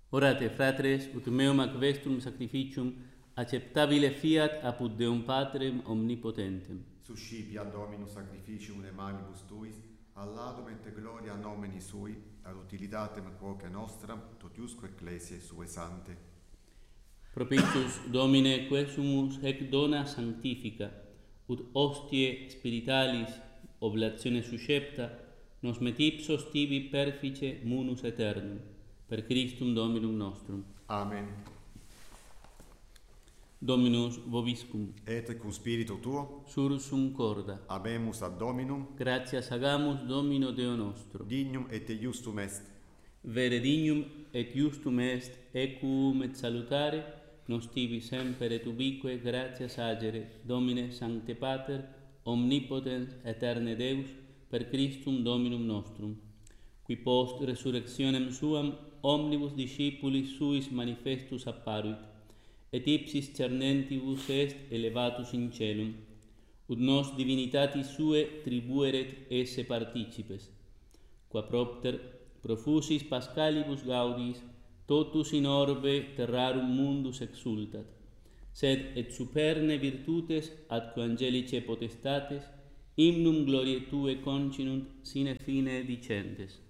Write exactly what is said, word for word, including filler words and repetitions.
Orate, fratres, ut meum ac vestum sacrificium acceptabile fiat apud Deum Patrem omnipotentem. Suscipia Dominus sacrificium de manibus tuis, alladum et gloria nomini sui, ad utilitatem quoque nostram, totiusque ecclesiae sue sante. Propitius Domine, quesumus hec dona sanctifica, ut hostie spiritualis oblatione suscepta, nos met ipsos tibi perfice munus aeternum, per Christum Dominum nostrum. Amen. Dominus vobiscum. Et cum spiritu tuo, Sursum corda. habemus ad Dominum, Gratias agamus Domino Deo nostro. dignum et iustum est. Vere dignum et justum est, equum et salutare, nos tibi semper et ubique gratias agere, Domine Sancte Pater, omnipotens aeterne Deus, per Christum Dominum nostrum, qui post resurrectionem suam omnibus discipulis suis manifestus apparuit, et ipsis cernentibus est elevatus in celum, ut nos divinitatis sue tribueret esse participes, qua propter profusis Pascalibus gaudis, totus in orbe terrarum mundus exultat, sed et superne virtutes atque angelice potestates, hymnum gloriae Tue continunt sine fine dicentes.